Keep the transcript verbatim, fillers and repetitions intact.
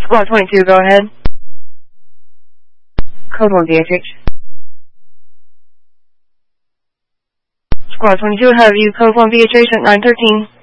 Squad twenty-two, go ahead. Code one D H H. Squad twenty-two, have you code one V H H at nine thirteen.